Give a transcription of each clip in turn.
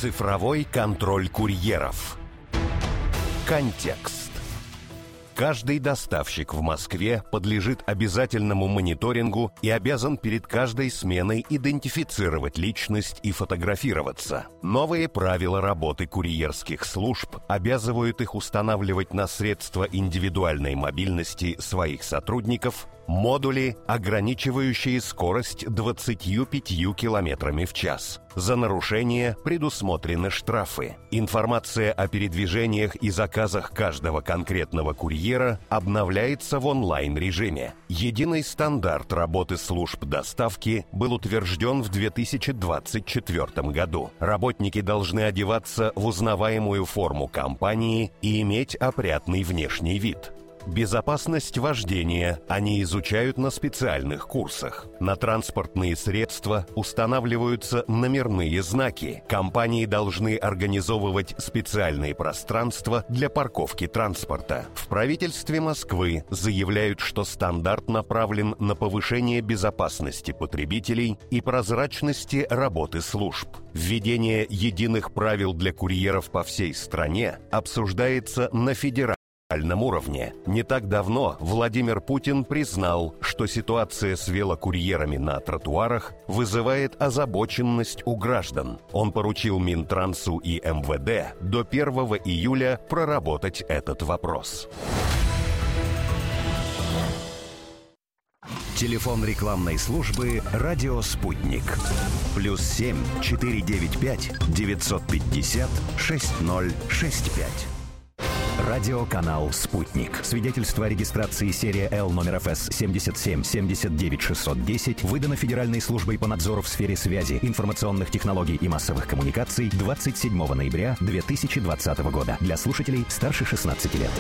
Цифровой контроль курьеров. Контекст. Каждый доставщик в Москве подлежит обязательному мониторингу и обязан перед каждой сменой идентифицировать личность и фотографироваться. Новые правила работы курьерских служб обязывают их устанавливать на средства индивидуальной мобильности своих сотрудников модули, ограничивающие скорость 25 км в час. За нарушение предусмотрены штрафы. Информация о передвижениях и заказах каждого конкретного курьера обновляется в онлайн-режиме. Единый стандарт работы служб доставки был утвержден в 2024 году. Работники должны одеваться в узнаваемую форму компании и иметь опрятный внешний вид. Безопасность вождения они изучают на специальных курсах. На транспортные средства устанавливаются номерные знаки. Компании должны организовывать специальные пространства для парковки транспорта. В правительстве Москвы заявляют, что стандарт направлен на повышение безопасности потребителей и прозрачности работы служб. Введение единых правил для курьеров по всей стране обсуждается на федеральном уровне. Не так давно Владимир Путин признал, что ситуация с велокурьерами на тротуарах вызывает озабоченность у граждан. Он поручил Минтрансу и МВД до 1 июля проработать этот вопрос. Телефон рекламной службы «Радио Спутник». +7 495 950 6065. Радиоканал «Спутник». Свидетельство о регистрации серия Л номер ФС 77 79 610 выдано Федеральной службой по надзору в сфере связи, информационных технологий и массовых коммуникаций 27 ноября 2020 года для слушателей старше 16 лет.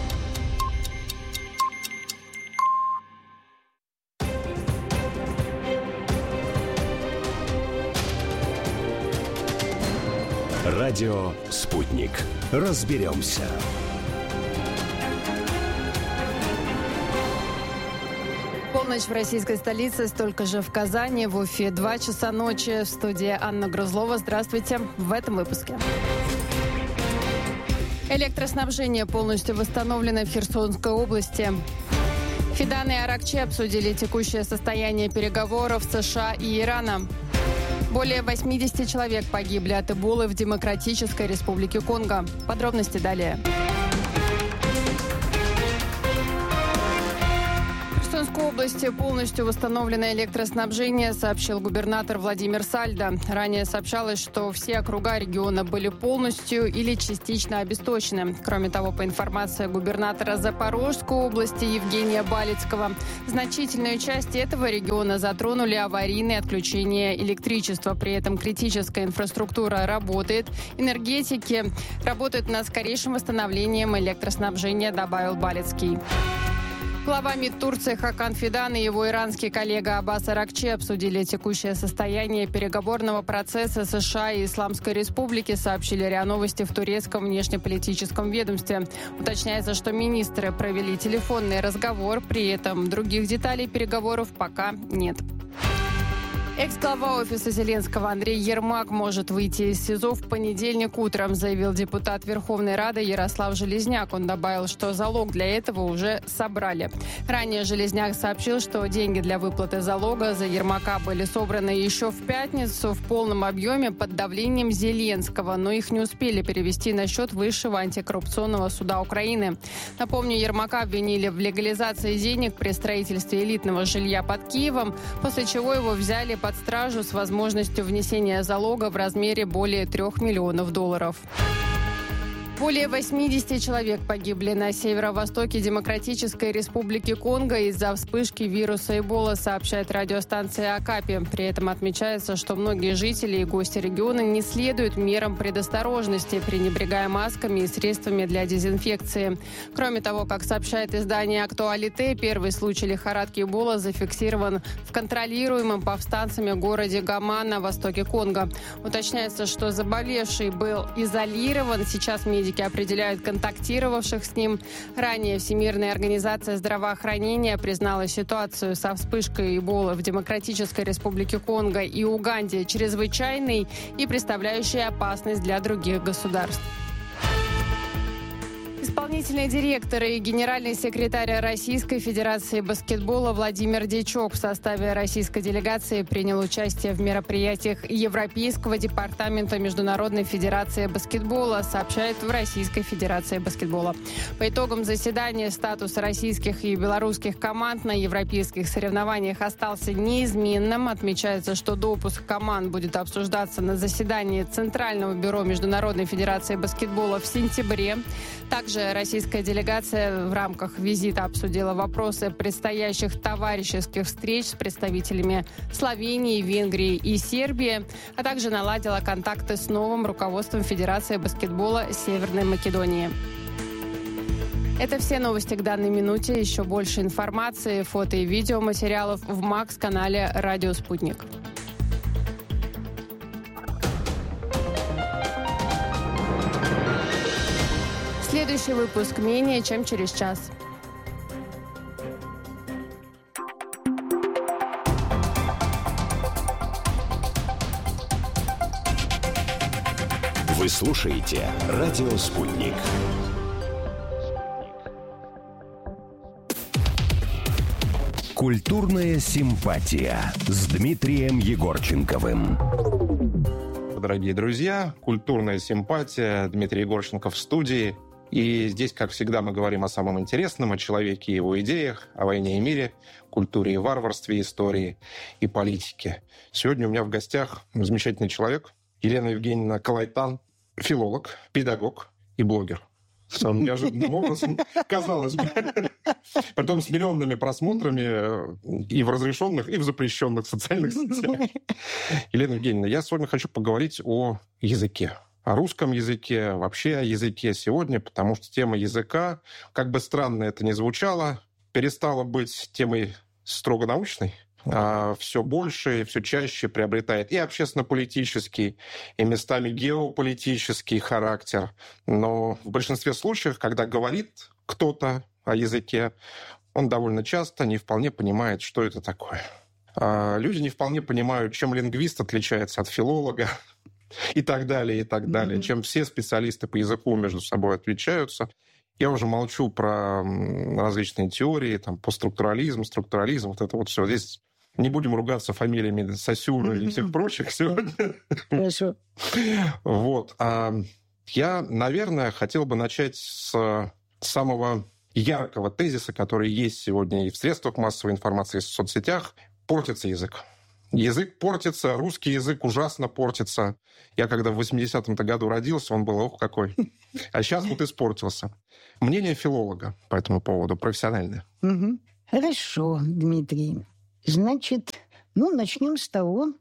Радио «Спутник». Разберемся. Полночь в российской столице, столько же в Казани, в Уфе 2 часа ночи. В студии Анна Грузлова. Здравствуйте. В этом выпуске. Электроснабжение полностью восстановлено в Херсонской области. Фидан и Аракчи обсудили текущее состояние переговоров США и Ирана. Более 80 человек погибли от Эболы в Демократической Республике Конго. Подробности далее. В Херсонской области полностью восстановлено электроснабжение, сообщил губернатор Владимир Сальдо. Ранее сообщалось, что все округа региона были полностью или частично обесточены. Кроме того, по информации губернатора Запорожской области Евгения Балицкого, значительную часть этого региона затронули аварийные отключения электричества. При этом критическая инфраструктура работает. Энергетики работают над скорейшим восстановлением электроснабжения, добавил Балицкий. Глава МИД Турции Хакан Фидан и его иранский коллега Аббас Аракчи обсудили текущее состояние переговорного процесса США и Исламской Республики, сообщили РИА Новости в турецком внешнеполитическом ведомстве. Уточняется, что министры провели телефонный разговор, при этом других деталей переговоров пока нет. Экс-глава офиса Зеленского Андрей Ермак может выйти из СИЗО в понедельник утром, заявил депутат Верховной Рады Ярослав Железняк. Он добавил, что залог для этого уже собрали. Ранее Железняк сообщил, что деньги для выплаты залога за Ермака были собраны еще в пятницу в полном объеме под давлением Зеленского, но их не успели перевести на счет Высшего антикоррупционного суда Украины. Напомню, Ермака обвинили в легализации денег при строительстве элитного жилья под Киевом, после чего его взяли под стражу с возможностью внесения залога в размере более $3 миллионов. Более 80 человек погибли на северо-востоке Демократической Республики Конго из-за вспышки вируса Эбола, сообщает радиостанция Акапи. При этом отмечается, что многие жители и гости региона не следуют мерам предосторожности, пренебрегая масками и средствами для дезинфекции. Кроме того, как сообщает издание «Актуалите», первый случай лихорадки Эбола зафиксирован в контролируемом повстанцами городе Гома на востоке Конго. Уточняется, что заболевший был изолирован. Сейчас медики Медики определяют контактировавших с ним. Ранее Всемирная организация здравоохранения признала ситуацию со вспышкой Эболы в Демократической Республике Конго и Уганде чрезвычайной и представляющей опасность для других государств. Исполнительный директор и генеральный секретарь Российской Федерации баскетбола Владимир Дичок в составе российской делегации принял участие в мероприятиях Европейского департамента Международной Федерации баскетбола, сообщает в Российской Федерации баскетбола. По итогам заседания статус российских и белорусских команд на европейских соревнованиях остался неизменным. Отмечается, что допуск команд будет обсуждаться на заседании Центрального бюро Международной Федерации баскетбола в сентябре. Также российская делегация в рамках визита обсудила вопросы предстоящих товарищеских встреч с представителями Словении, Венгрии и Сербии, а также наладила контакты с новым руководством Федерации баскетбола Северной Македонии. Это все новости к данной минуте. Еще больше информации, фото и видеоматериалов в МАКС-канале «Радио Спутник». Следующий выпуск менее чем через час. Вы слушаете «Радио Спутник». Культурная симпатия с Дмитрием Егорченковым. Дорогие друзья, культурная симпатия, Дмитрий Егорченков в студии. И здесь, как всегда, мы говорим о самом интересном, о человеке и его идеях, о войне и мире, культуре и варварстве, истории и политике. Сегодня у меня в гостях замечательный человек, Елена Евгеньевна Калайтан, филолог, педагог и блогер. Самым неожиданным образом, казалось бы. Потом с миллионными просмотрами и в разрешенных, и в запрещенных социальных сетях. Елена Евгеньевна, я с вами хочу поговорить о языке. О русском языке, вообще о языке сегодня, потому что тема языка, как бы странно это ни звучало, перестала быть темой строго научной, а все больше и все чаще приобретает и общественно-политический, и местами геополитический характер. Но в большинстве случаев, когда говорит кто-то о языке, он довольно часто не вполне понимает, что это такое. Люди не вполне понимают, чем лингвист отличается от филолога, и так далее, и так далее. Чем все специалисты по языку между собой отличаются. Я уже молчу про различные теории, там, постструктурализм, структурализм, вот это вот все. Здесь не будем ругаться фамилиями Сосюра и всех прочих сегодня. Хорошо. Вот. Я, наверное, хотел бы начать с самого яркого тезиса, который есть сегодня и в средствах массовой информации, и в соцсетях. Портится язык. Язык портится, русский язык ужасно портится. Я когда в 80-м году родился, он был ох какой. А сейчас вот испортился. Мнение филолога по этому поводу профессиональное. Хорошо, Дмитрий. Значит, начнем с того,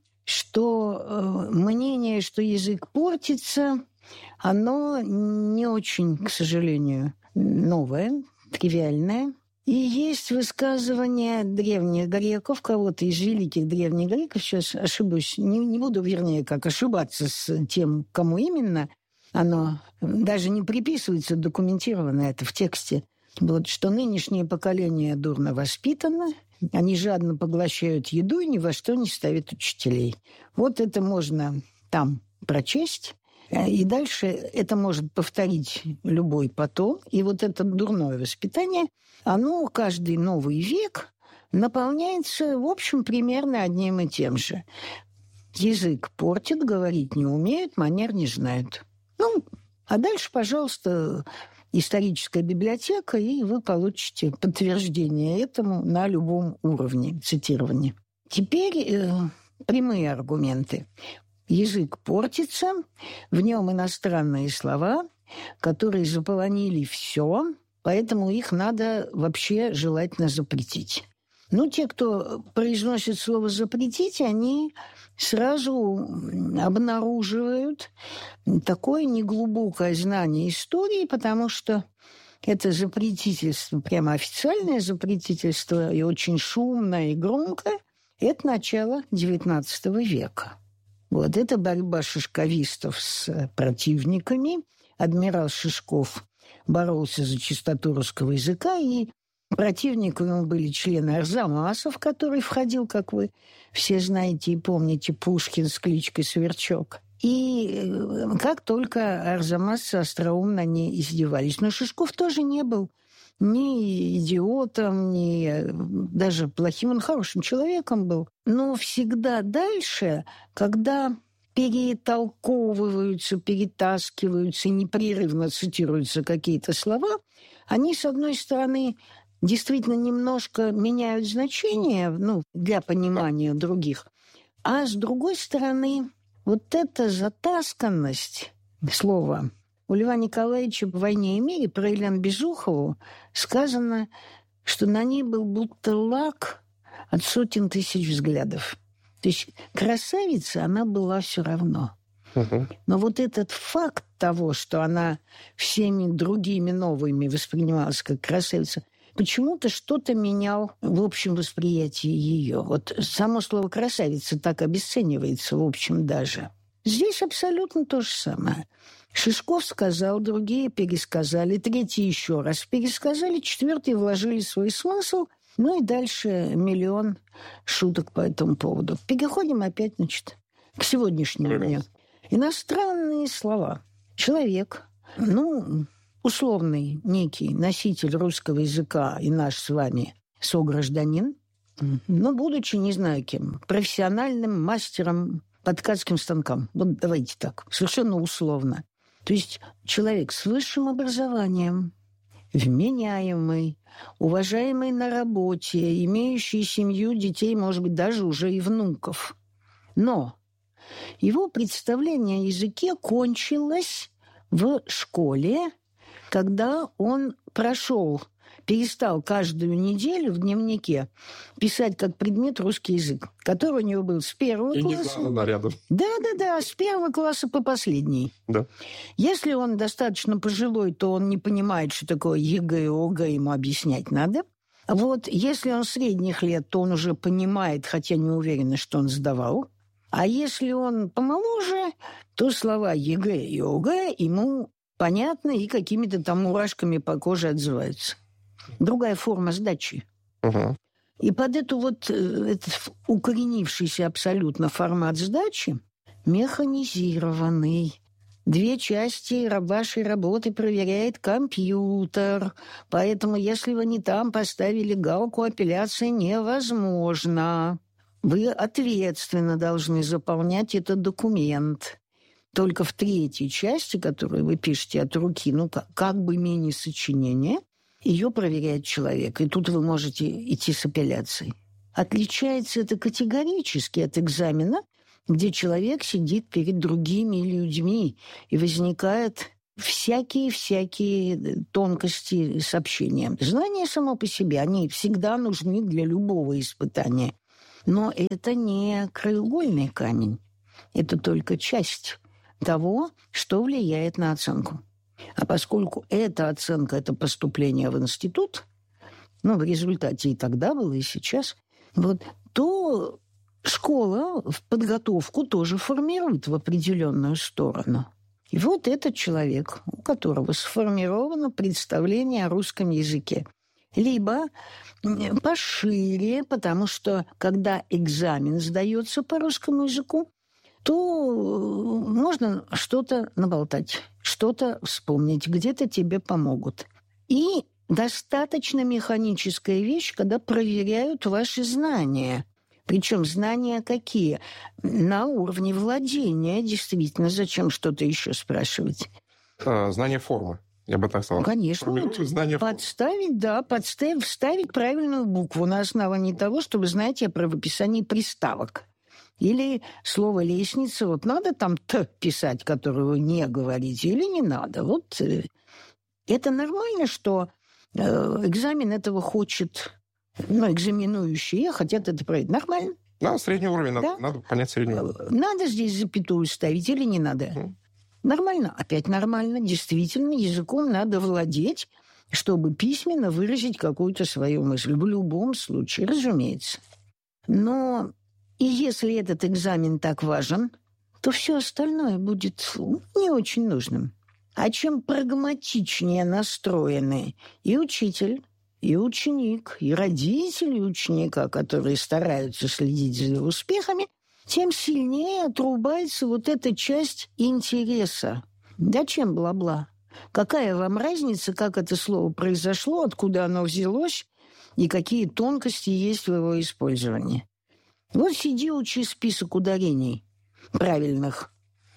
что мнение, что язык портится, оно не очень, к сожалению, новое, тривиальное. И есть высказывание древних греков, кого-то из великих древних греков, сейчас ошибусь, не буду, вернее, как ошибаться с тем, кому именно, оно даже не приписывается, документировано это в тексте, вот, что нынешнее поколение дурно воспитано, они жадно поглощают еду и ни во что не ставят учителей. Вот это можно там прочесть. И дальше это может повторить любой потом. И вот это дурное воспитание, оно каждый новый век наполняется, в общем, примерно одним и тем же. Язык портит, говорить не умеют, манер не знают. А дальше, пожалуйста, историческая библиотека, и вы получите подтверждение этому на любом уровне цитирования. Теперь прямые аргументы. Язык портится, в нем иностранные слова, которые заполонили все, поэтому их надо вообще желательно запретить. Те, кто произносит слово «запретить», они сразу обнаруживают такое неглубокое знание истории, потому что это запретительство, прямо официальное запретительство, и очень шумное и громкое, это начало XIX века. Вот это борьба шишковистов с противниками, адмирал Шишков боролся за чистоту русского языка, и противниками ему были члены Арзамаса, в который входил, как вы все знаете и помните, Пушкин с кличкой Сверчок. И как только арзамасцы остроумно не издевались. Но Шишков тоже не был ни идиотом, ни даже плохим, он хорошим человеком был. Но всегда дальше, когда перетолковываются, перетаскиваются, непрерывно цитируются какие-то слова, они, с одной стороны, действительно немножко меняют значение, для понимания других, а с другой стороны, вот эта затасканность слова. У Льва Николаевича в «Войне и мире» про Елену Безухову сказано, что на ней был будто лак от сотен тысяч взглядов. То есть красавица она была все равно. Но вот этот факт того, что она всеми другими новыми воспринималась как красавица, почему-то что-то менял в общем восприятии ее. Вот само слово «красавица» так обесценивается, в общем, даже. Здесь абсолютно то же самое. Шишков сказал, другие пересказали, третьи еще раз пересказали, четвертые вложили свой смысл, и дальше миллион шуток по этому поводу. Переходим опять, к сегодняшнему дню. Иностранные слова. Человек, условный некий носитель русского языка и наш с вами согражданин, но будучи, не знаю кем, профессиональным мастером по ткацким станкам. Вот давайте так, совершенно условно. То есть человек с высшим образованием, вменяемый, уважаемый на работе, имеющий семью, детей, может быть, даже уже и внуков. Но его представление о языке кончилось в школе, когда он перестал каждую неделю в дневнике писать как предмет русский язык, который у него был с первого класса. И не нарядом. Да, с первого класса по последний. Да. Если он достаточно пожилой, то он не понимает, что такое ЕГЭ и ОГЭ, ему объяснять надо. Вот если он средних лет, то он уже понимает, хотя не уверен, что он сдавал. А если он помоложе, то слова ЕГЭ и ОГЭ ему понятны и какими-то там мурашками по коже отзываются. Другая форма сдачи. Угу. И под этот укоренившийся абсолютно формат сдачи механизированный. 2 части вашей работы проверяет компьютер. Поэтому, если вы не там поставили галку, апелляция невозможна. Вы ответственно должны заполнять этот документ. Только в 3-й части, которую вы пишете от руки, как бы мини-сочинение, ее проверяет человек. И тут вы можете идти с апелляцией. Отличается это категорически от экзамена, где человек сидит перед другими людьми, и возникают всякие тонкости сообщения. Знания само по себе, они всегда нужны для любого испытания. Но это не краеугольный камень. Это только часть того, что влияет на оценку. А поскольку эта оценка – это поступление в институт, в результате и тогда было, и сейчас, то школа в подготовку тоже формирует в определенную сторону. И вот этот человек, у которого сформировано представление о русском языке, либо пошире, потому что когда экзамен сдается по русскому языку, то можно что-то наболтать, что-то вспомнить, где-то тебе помогут. И достаточно механическая вещь, когда проверяют ваши знания. Причем знания какие? На уровне владения, действительно, зачем что-то еще спрашивать? Знание формы, я бы так сказал. Конечно. Вставить правильную букву на основании того, чтобы знать о правописании приставок. Или слово «лестница», надо там «т» писать, которое вы не говорите, или не надо. Это нормально, что экзамен этого хочет, экзаменующие хотят это проверить. Нормально. Да, средний уровень, надо понять средний уровень. Надо здесь запятую ставить или не надо? Нормально, опять нормально. Действительно, языком надо владеть, чтобы письменно выразить какую-то свою мысль. В любом случае, разумеется. Но и если этот экзамен так важен, то все остальное будет не очень нужным. А чем прагматичнее настроены и учитель, и ученик, и родители ученика, которые стараются следить за его успехами, тем сильнее отрубается вот эта часть интереса. Зачем бла-бла? Какая вам разница, как это слово произошло, откуда оно взялось и какие тонкости есть в его использовании? Вот сиди, учи список ударений правильных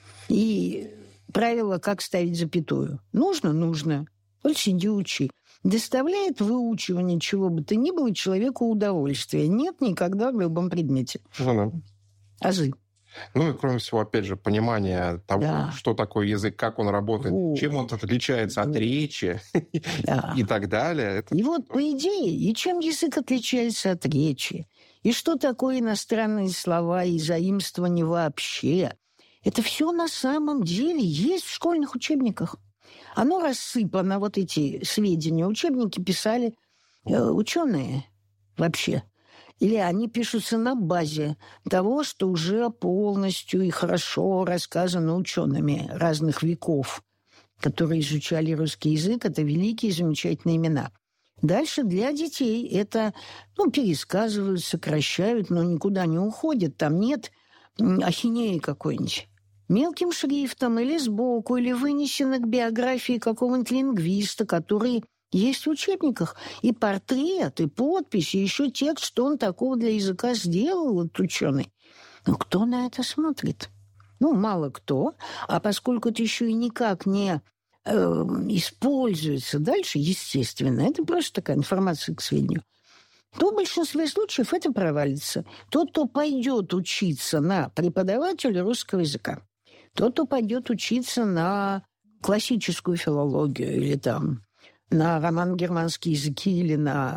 и правила, как ставить запятую. Нужно. Вот сиди, учи. Доставляет выучивание чего бы то ни было человеку удовольствие? Нет, никогда в любом предмете. Азы. Ну и, кроме всего, опять же, понимание того, что такое язык, как он работает, чем он отличается от речи и так далее. И вот, по идее, и чем язык отличается от речи, и что такое иностранные слова и заимствования вообще, это все на самом деле есть в школьных учебниках. Оно рассыпано, вот эти сведения. Учебники писали ученые вообще. Или они пишутся на базе того, что уже полностью и хорошо рассказано учеными разных веков, которые изучали русский язык. Это великие, замечательные имена. Дальше для детей это пересказывают, сокращают, но никуда не уходят. Там нет ахинеи какой-нибудь. Мелким шрифтом или сбоку, или вынесено к биографии какого-нибудь лингвиста, который есть в учебниках. И портрет, и подпись, и еще текст, что он такого для языка сделал, вот ученый. Но кто на это смотрит? Мало кто. А поскольку это еще и никак не используется дальше, естественно, это просто такая информация к сведению, то в большинстве случаев это провалится. Тот, кто пойдет учиться на преподавателя русского языка, тот, кто пойдет учиться на классическую филологию или на романо-германские языки или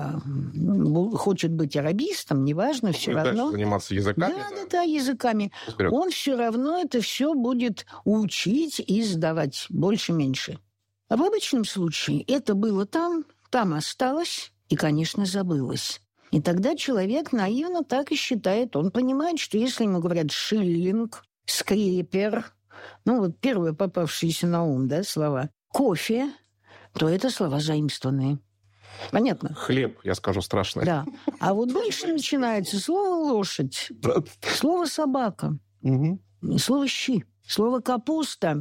хочет быть арабистом, неважно, все равно. Заниматься языками. Да, языками. Вперед. Он все равно это все будет учить и сдавать больше-меньше. А в обычном случае это было там осталось и, конечно, забылось. И тогда человек наивно так и считает. Он понимает, что если ему говорят «шиллинг», «скрепер», первые попавшиеся на ум, слова, «кофе», то это слова заимствованные. Понятно? Хлеб, я скажу, страшное. Да. А вот дальше начинается слово «лошадь», слово «собака», слово «щи», слово «капуста».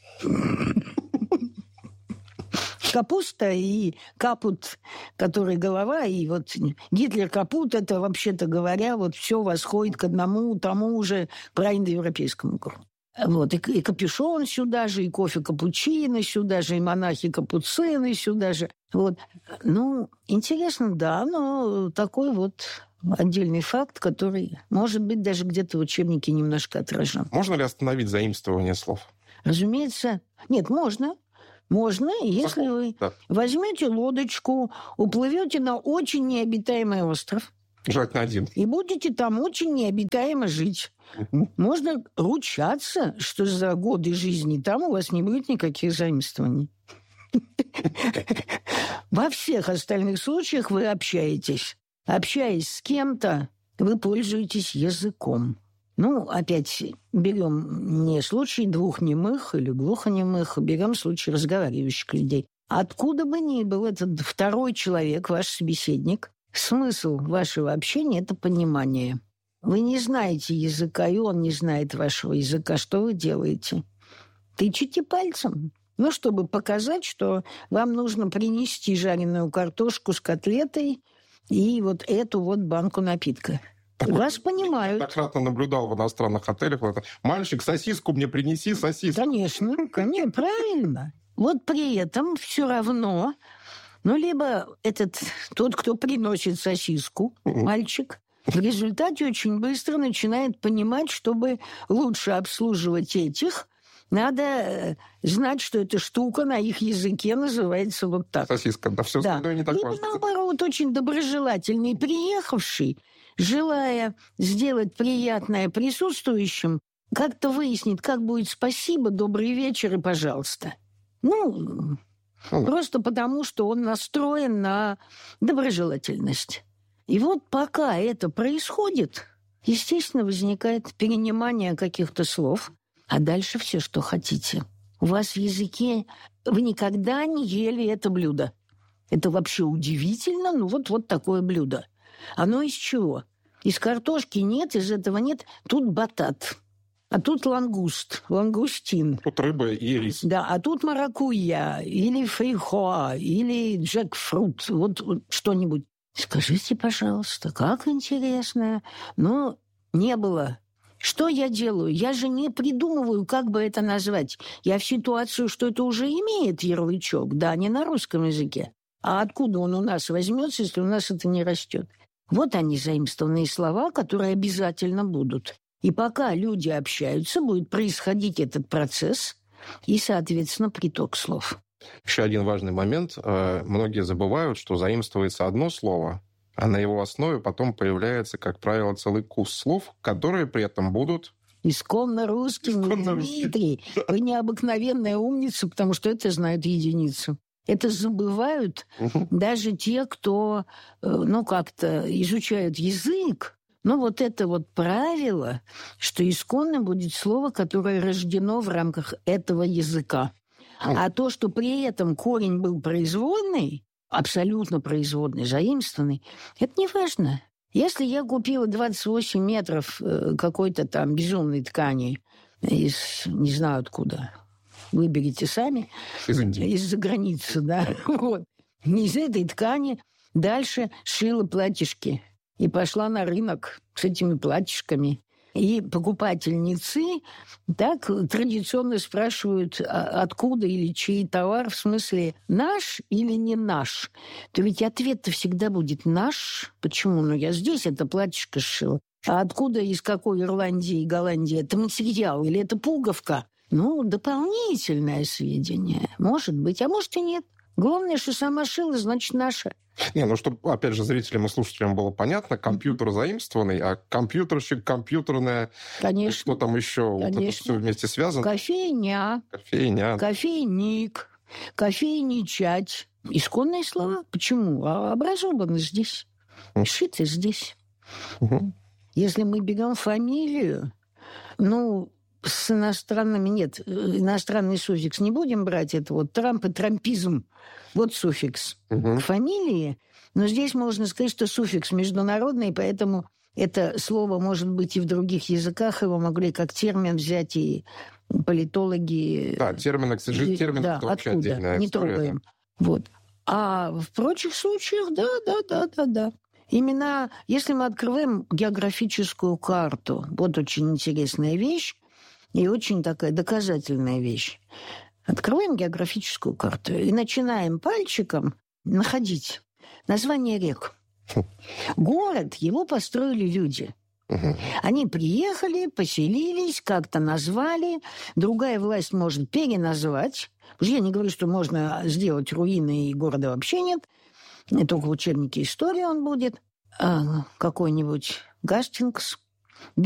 Капуста и капут, который голова, и вот Гитлер капут, это, вообще-то говоря, вот все восходит к одному тому же праиндоевропейскому корню. Вот, и капюшон сюда же, и кофе-капучино сюда же, и монахи-капуцины сюда же. Вот. Интересно, да, но такой вот отдельный факт, который, может быть, даже где-то в учебнике немножко отражен. Можно ли остановить заимствование слов? Разумеется. Нет, можно. Можно, если вы возьмете лодочку, уплывете на очень необитаемый остров. Желательно один. И будете там очень необитаемо жить. Можно ручаться, что за годы жизни там у вас не будет никаких заимствований. Во всех остальных случаях вы общаетесь. Общаясь с кем-то, вы пользуетесь языком. Опять берем не случай глухонемых или глухонемых, берем случай разговаривающих людей. Откуда бы ни был этот второй человек, ваш собеседник, смысл вашего общения – это понимание. Вы не знаете языка, и он не знает вашего языка. Что вы делаете? Тычете пальцем. Чтобы показать, что вам нужно принести жареную картошку с котлетой и вот эту вот банку напитка. Вас понимают. Я многократно наблюдал в иностранных отелях. Мальчик, сосиску мне принеси, сосиску. Конечно, правильно. Вот при этом все равно, либо тот, кто приносит сосиску, мальчик, в результате очень быстро начинает понимать, чтобы лучше обслуживать этих, надо знать, что эта штука на их языке называется вот так. Сосиска, да, все остальное не так важно. Либо, наоборот, очень доброжелательный приехавший, желая сделать приятное присутствующим, как-то выяснит, как будет «спасибо», «добрый вечер» и «пожалуйста». Просто потому, что он настроен на доброжелательность. И вот пока это происходит, естественно, возникает перенимание каких-то слов, а дальше все, что хотите. у вас в языке вы никогда не ели это блюдо. Это вообще удивительно, ну вот такое блюдо. Оно из чего? Из картошки нет, из этого нет. Тут батат, а тут лангустин. Тут рыба и рис. Да, а тут маракуйя, или фейхоа, или джекфрут, вот что-нибудь. Скажите, пожалуйста, как интересно. Но не было. Что я делаю? Я же не придумываю, как бы это назвать. Я в ситуацию, что это уже имеет ярлычок, да, не на русском языке. А откуда он у нас возьмется, если у нас это не растет? Вот они, заимствованные слова, которые обязательно будут. И пока люди общаются, будет происходить этот процесс и, соответственно, приток слов. Еще один важный момент. Многие забывают, что заимствуется одно слово, а на его основе потом появляется, как правило, целый курс слов, которые при этом будут... Исконно русскими, Дмитрий. Вы необыкновенная умница, потому что это знают единицы. Это забывают даже те, кто, как-то изучают язык. Но вот это вот правило, что исконно будет слово, которое рождено в рамках этого языка. А то, что при этом корень был производный, абсолютно производный, заимствованный, это не важно. Если я купила 28 метров какой-то там безумной ткани из не знаю откуда, выберите сами, из-за границы, да, вот, из этой ткани дальше шила платьишки и пошла на рынок с этими платьишками. И покупательницы так традиционно спрашивают, откуда или чей товар, в смысле наш или не наш. То ведь ответ-то всегда будет наш. Почему? Ну, я здесь это платьишко сшила. А откуда, из какой Ирландии и Голландии это материал или это пуговка? Ну, дополнительное сведение. Может быть, а может и нет. Главное, что сама шила, значит, наша. Чтобы, опять же, зрителям и слушателям было понятно, компьютер заимствованный, а компьютерщик, компьютерная... Конечно. Что там еще? Конечно. Вот это все вместе связано. Кофейня. Кофейник. Кофейничать. Исконные слова. Почему? Образованы здесь. Шиты здесь. Если мы берем фамилию, с иностранными нет. Иностранный суффикс не будем брать. Это вот Трамп и трампизм. Вот суффикс к фамилии. Но здесь можно сказать, что суффикс международный, поэтому это слово может быть и в других языках. Его могли как термин взять и политологи. Да, термин это вообще отдельная не история. Трогаем. Да. Вот. А в прочих случаях, да. Именно если мы открываем географическую карту, вот очень интересная вещь, и очень такая доказательная вещь. Открываем географическую карту и начинаем пальчиком находить названия рек. Город, его построили люди. Они приехали, поселились, как-то назвали. Другая власть может переназвать. Я не говорю, что можно сделать руины, и города вообще нет. Только в учебнике истории он будет. Какой-нибудь Гастингс,